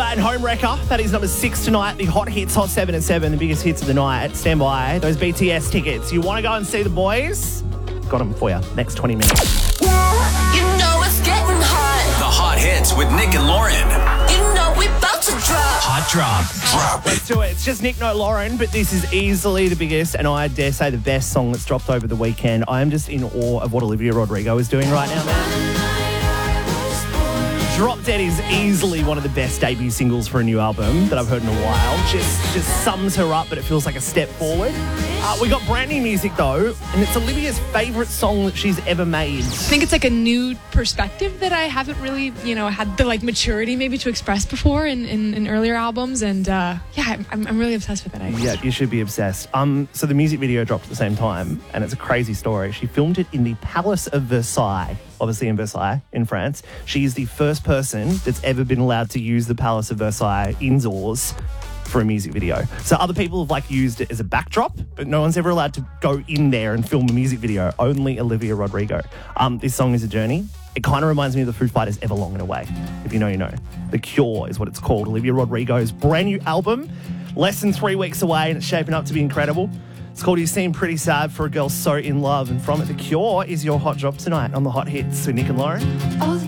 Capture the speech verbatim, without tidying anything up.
and Homewrecker. That is number six tonight. The hot hits, hot seven and seven, the biggest hits of the night. Stand by. Those B T S tickets. You want to go and see the boys? Got them for you. Next twenty minutes. Yeah, you know it's getting hot. The hot hits with Nick and Lauren. You know we about to drop. Hot drop. Drop Let's do it. It's just Nick, no Lauren, but this is easily the biggest and I dare say the best song that's dropped over the weekend. I am just in awe of what Olivia Rodrigo is doing right now, man. Drop Dead is easily one of the best debut singles for a new album that I've heard in a while. Just just sums her up, but it feels like a step forward. Uh, we got brand new music, though, and it's Olivia's favourite song that she's ever made. I think it's like a new perspective that I haven't really, you know, had the like maturity maybe to express before in, in, in earlier albums. And uh, yeah, I'm, I'm really obsessed with it. I Yeah, you should be obsessed. Um, so the music video dropped at the same time, and it's a crazy story. She filmed it in the Palace of Versailles, obviously in Versailles, in France. She is the first person that's ever been allowed to use the Palace of Versailles indoors for a music video. So other people have like used it as a backdrop, but no one's ever allowed to go in there and film a music video. Only Olivia Rodrigo. Um, this song is a journey. It kind of reminds me of the Foo Fighters Everlong in a way. If you know, you know. The Cure is what it's called. Olivia Rodrigo's brand new album. Less than three weeks away and it's shaping up to be incredible. It's called You Seem Pretty Sad for a Girl So In Love. And from it, The Cure is your hot drop tonight on the Hot Hits with Nick and Lauren. Oh,